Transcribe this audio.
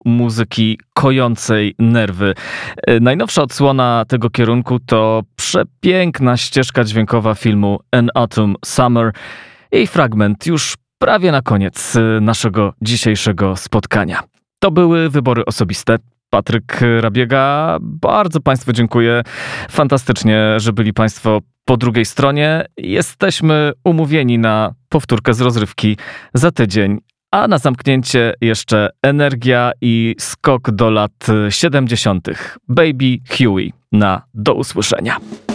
muzyki kojącej nerwy. Najnowsza odsłona tego kierunku to przepiękna ścieżka dźwiękowa filmu An Autumn Summer. Jej fragment już prawie na koniec naszego dzisiejszego spotkania. To były wybory osobiste. Patryk Rabiega, bardzo Państwu dziękuję. Fantastycznie, że byli Państwo po drugiej stronie. Jesteśmy umówieni na powtórkę z rozrywki za tydzień, a na zamknięcie jeszcze energia i skok do lat 70. Baby Huey na do usłyszenia.